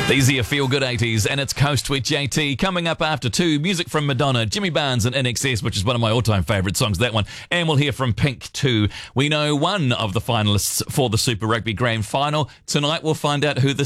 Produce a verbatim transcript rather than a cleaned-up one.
These are your feel-good eighties, and it's Coast with J T. Coming up after two, music from Madonna, Jimmy Barnes and I N X S, which is one of my all-time favourite songs, that one. And we'll hear from Pink too. We know one of the finalists for the Super Rugby Grand Final. Tonight we'll find out who the